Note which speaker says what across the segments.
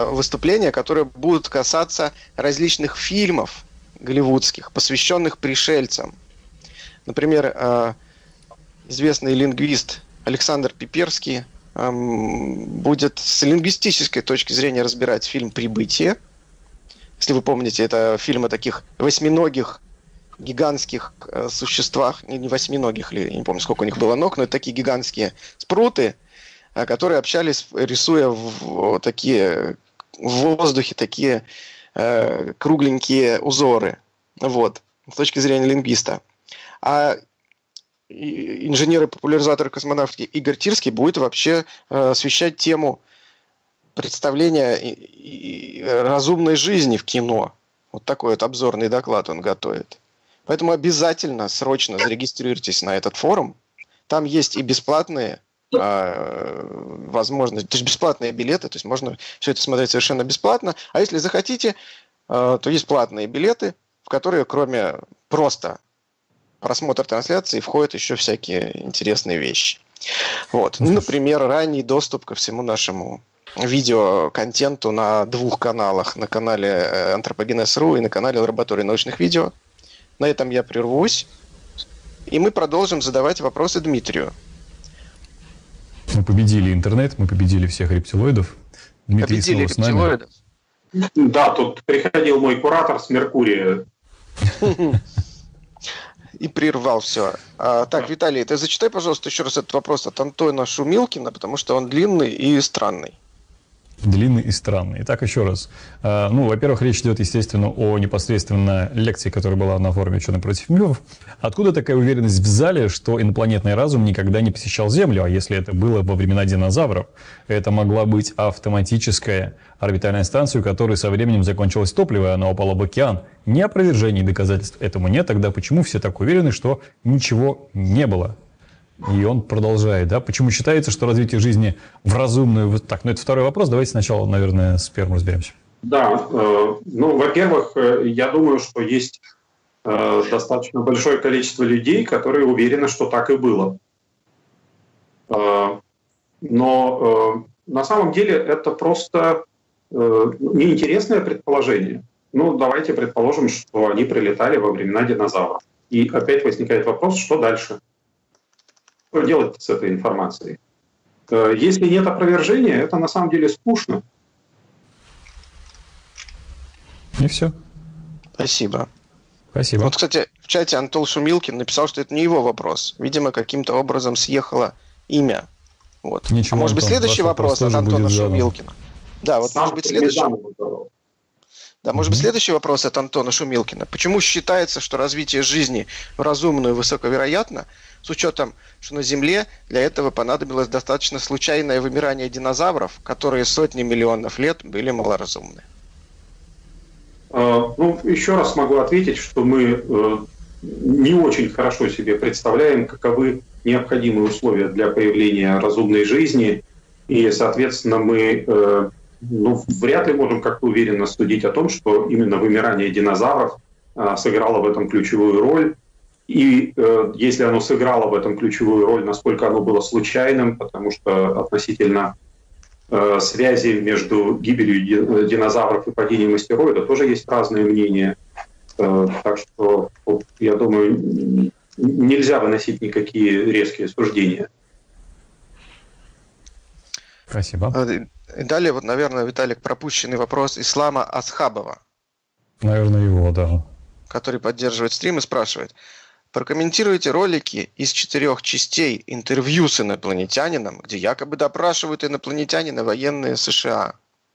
Speaker 1: выступления, которые будут касаться различных фильмов голливудских, посвященных пришельцам. Например, известный лингвист Александр Пиперский будет с лингвистической точки зрения разбирать фильм «Прибытие». Если вы помните, это фильм о таких восьминогих гигантских существах, не восьминогих, я не помню, сколько у них было ног, но это такие гигантские спруты, которые общались, рисуя в воздухе такие кругленькие узоры. Вот, с точки зрения лингвиста. А инженер и популяризатор космонавтики Игорь Тирский будет вообще освещать тему представления разумной жизни в кино. Вот такой вот обзорный доклад он готовит. Поэтому обязательно, срочно зарегистрируйтесь на этот форум. Там есть и бесплатные возможности, то есть бесплатные билеты, то есть можно все это смотреть совершенно бесплатно. А если захотите, то есть платные билеты, в которые кроме просто просмотра трансляции входят еще всякие интересные вещи. Вот. Ну, например, ранний доступ ко всему нашему видеоконтенту на 2 каналах. На канале Anthropogenes.ru и на канале Лаборатории научных видео. На этом я прервусь. И мы продолжим задавать вопросы Дмитрию.
Speaker 2: Мы победили интернет, мы победили всех рептилоидов. Дмитрий
Speaker 1: Победили
Speaker 2: снова с нами.
Speaker 3: Да, тут приходил мой куратор с Меркурия.
Speaker 1: И прервал все. Так, Виталий, ты зачитай, пожалуйста, еще раз этот вопрос от Антона Шумилкина, потому что он длинный и странный.
Speaker 2: Длинный и странный. Итак, еще раз. Ну, во-первых, речь идет, естественно, о непосредственно лекции, которая была на форуме «Ученые против мифов». Откуда такая уверенность в зале, что инопланетный разум никогда не посещал Землю? А если это было во времена динозавров, это могла быть автоматическая орбитальная станция, у которой со временем закончилось топливо, и она упала в океан. Ни опровержений, доказательств этому нет. Тогда почему все так уверены, что ничего не было? И он продолжает, да? Почему считается, что развитие жизни в разумную... Так, ну это второй вопрос. Давайте сначала, наверное, с первым разберемся.
Speaker 3: Да, ну, во-первых, я думаю, что есть достаточно большое количество людей, которые уверены, что так и было. Но на самом деле это просто неинтересное предположение. Ну, давайте предположим, что они прилетали во времена динозавров. И опять возникает вопрос, что дальше? Что делать с этой информацией? Если нет опровержения, это на самом деле скучно.
Speaker 2: И все.
Speaker 1: Спасибо.
Speaker 2: Спасибо.
Speaker 1: Вот, кстати, в чате Антон Шумилкин написал, что это не его вопрос. Видимо, каким-то образом съехало имя. Вот.
Speaker 2: Ничего,
Speaker 1: может быть,
Speaker 2: Антон,
Speaker 1: следующий вопрос от Антона Шумилкина. Да, вот может быть следующий. Да, может быть, следующий вопрос от Антона Шумилкина. Почему считается, что развитие жизни в разумную высоковероятно, с учетом, что на Земле для этого понадобилось достаточно случайное вымирание динозавров, которые сотни миллионов лет были малоразумны?
Speaker 3: Ну, еще раз могу ответить, что мы не очень хорошо себе представляем, каковы необходимые условия для появления разумной жизни, и, соответственно, мы вряд ли можем как-то уверенно судить о том, что именно вымирание динозавров сыграло в этом ключевую роль. И если оно сыграло в этом ключевую роль, насколько оно было случайным, потому что относительно связи между гибелью динозавров и падением астероида тоже есть разные мнения. Так что, я думаю, нельзя выносить никакие резкие суждения.
Speaker 2: Спасибо.
Speaker 1: Далее, вот, наверное, Виталик, пропущенный вопрос Ислама Асхабова.
Speaker 2: Наверное, его, да.
Speaker 1: Который поддерживает стрим и спрашивает. Прокомментируйте ролики из 4 частей интервью с инопланетянином, где якобы допрашивают инопланетянина военные США.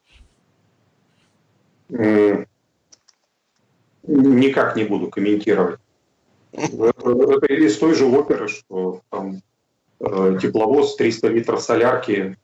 Speaker 3: Никак не буду комментировать. Это из той же оперы, что там тепловоз, 300 литров солярки.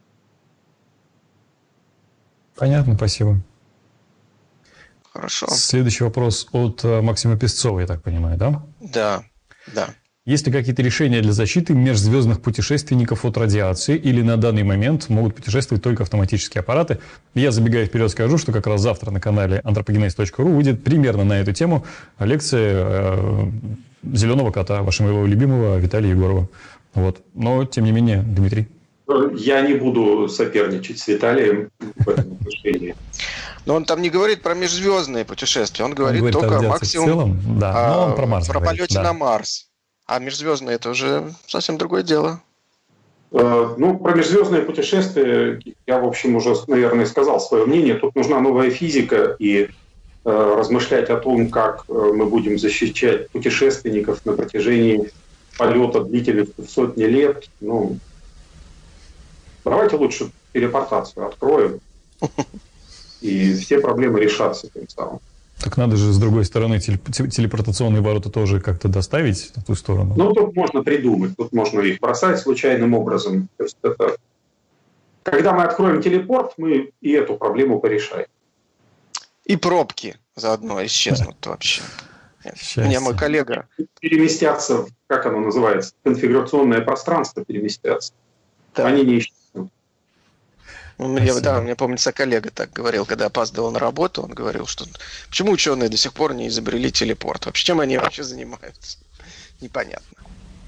Speaker 2: Понятно, спасибо.
Speaker 1: Хорошо.
Speaker 2: Следующий вопрос от Максима Песцова, я так понимаю, да?
Speaker 1: Да, да.
Speaker 2: Есть ли какие-то решения для защиты межзвездных путешественников от радиации, или на данный момент могут путешествовать только автоматические аппараты? Я, забегая вперед, скажу, что как раз завтра на канале anthropogenes.ru выйдет примерно на эту тему лекция «Зеленого кота», вашего любимого Виталия Егорова. Вот. Но, тем не менее, Дмитрий.
Speaker 3: Я не буду соперничать с Виталием в этом отношении.
Speaker 1: Но он там не говорит про межзвездные путешествия, он говорит
Speaker 2: говорит о
Speaker 1: только
Speaker 2: радиации
Speaker 1: максимум
Speaker 2: в целом, да, но он про Марс
Speaker 1: про
Speaker 2: говорит,
Speaker 1: полете
Speaker 2: да.
Speaker 1: на Марс. А межзвездные это уже совсем другое дело.
Speaker 3: Ну, про межзвездные путешествия я, в общем, уже, наверное, сказал свое мнение. Тут нужна новая физика, и размышлять о том, как мы будем защищать путешественников на протяжении полета длительностью в сотни лет, ну, давайте лучше телепортацию откроем, и все проблемы решатся тем самым.
Speaker 2: Так надо же, с другой стороны, телепортационные ворота тоже как-то доставить на ту сторону.
Speaker 3: Ну, тут можно придумать, тут можно их бросать случайным образом. То есть это... Когда мы откроем телепорт, мы и эту проблему порешаем.
Speaker 1: И пробки заодно исчезнут вообще. У меня мой коллега...
Speaker 3: Переместятся, как оно называется, конфигурационное пространство переместятся.
Speaker 1: Да.
Speaker 3: Они не исчезнут.
Speaker 1: Мне помнится, коллега так говорил, когда опаздывал на работу, он говорил, что почему ученые до сих пор не изобрели телепорт? Вообще, чем они вообще занимаются? Непонятно.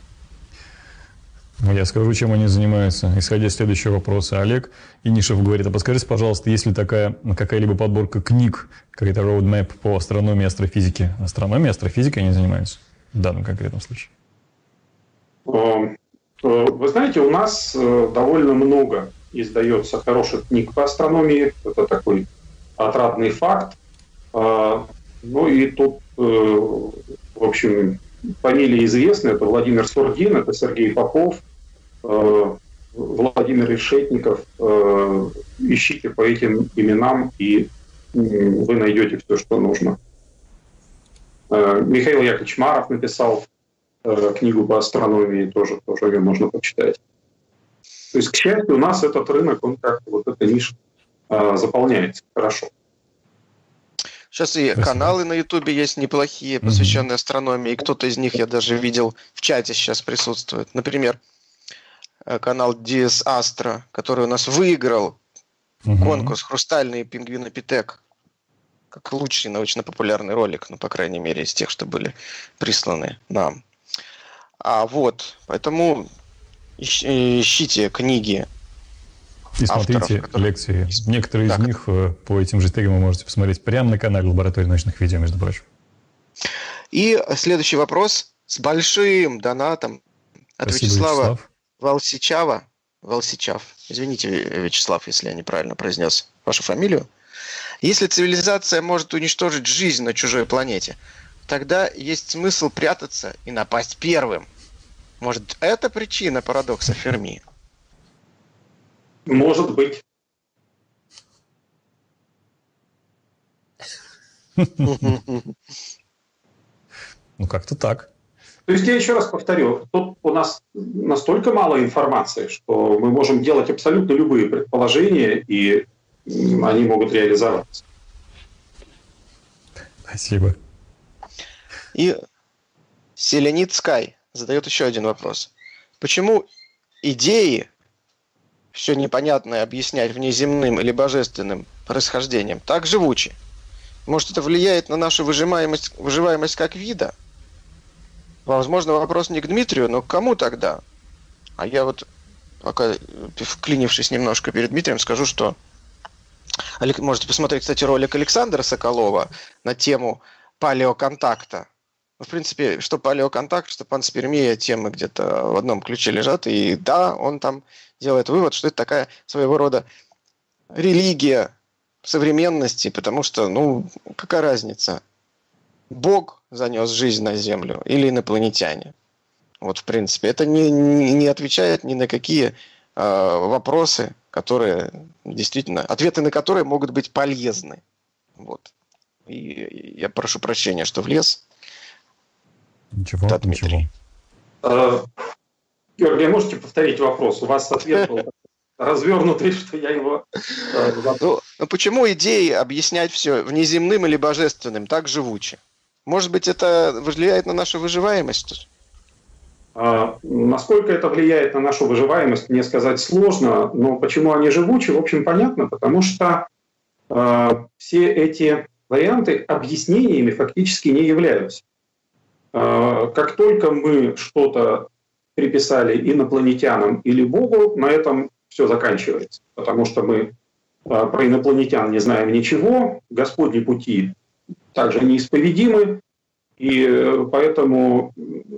Speaker 2: Я скажу, чем они занимаются. Исходя из следующего вопроса, Олег Инишев говорит, а подскажите, пожалуйста, есть ли какая-либо подборка книг, какая-то roadmap по астрономии и астрофизике? Астрономией и астрофизикой они занимаются в данном конкретном случае?
Speaker 3: Вы знаете, у нас довольно много издается хороших книг по астрономии. Это такой отрадный факт. Ну и тут, в общем, фамилии известны. Это Владимир Сурдин, это Сергей Попов, Владимир Решетников. Ищите по этим именам, и вы найдете все, что нужно. Михаил Яковлевич Маров написал книгу по астрономии, тоже ее можно почитать. То есть, к счастью, у нас этот рынок, он как-то вот эта ниша заполняется хорошо.
Speaker 1: Сейчас и каналы на Ютубе есть неплохие, посвященные астрономии. И кто-то из них, я даже видел, в чате сейчас присутствует. Например, канал DS Astro, который у нас выиграл конкурс «Хрустальный пингвинопитек». Как лучший научно-популярный ролик, ну, по крайней мере, из тех, что были присланы нам. Поэтому ищите книги.
Speaker 2: И смотрите лекции. Некоторые из них по этим же тегам вы можете посмотреть прямо на канале Лаборатории научных видео, между прочим.
Speaker 1: И следующий вопрос с большим донатом от Вячеслава Волсичава. Извините, Вячеслав, если я неправильно произнес вашу фамилию. Если цивилизация может уничтожить жизнь на чужой планете, тогда есть смысл прятаться и напасть первым. Может, это причина парадокса Ферми?
Speaker 3: Может быть.
Speaker 2: Ну, как-то так.
Speaker 3: То есть я еще раз повторю, тут у нас настолько мало информации, что мы можем делать абсолютно любые предположения, и они могут реализоваться.
Speaker 2: Спасибо.
Speaker 1: И Селенит Скай задает еще один вопрос. Почему идеи, все непонятное объяснять внеземным или божественным происхождением, так живучи? Может, это влияет на нашу выживаемость как вида? Возможно, вопрос не к Дмитрию, но к кому тогда? А я вот, пока вклинившись немножко перед Дмитрием, скажу, что можете посмотреть, кстати, ролик Александра Соколова на тему палеоконтакта. В принципе, что палеоконтакт, что панспермия, темы где-то в одном ключе лежат. И да, он там делает вывод, что это такая своего рода религия современности, потому что, какая разница? Бог занес жизнь на Землю или инопланетяне? Вот, в принципе, это не отвечает ни на какие вопросы, которые действительно, ответы на которые могут быть полезны. Вот. И я прошу прощения, что влез.
Speaker 2: Ничего.
Speaker 3: Георгий, можете повторить вопрос? У вас ответ был развернутый, что я его...
Speaker 1: Почему идеи объяснять все внеземным или божественным так живучи? Может быть, это влияет на нашу выживаемость?
Speaker 3: Насколько это влияет на нашу выживаемость, мне сказать сложно, но почему они живучи, в общем, понятно, потому что все эти варианты объяснениями фактически не являются. Как только мы что-то приписали инопланетянам или Богу, на этом все заканчивается. Потому что мы про инопланетян не знаем ничего, Господни пути также неисповедимы, и поэтому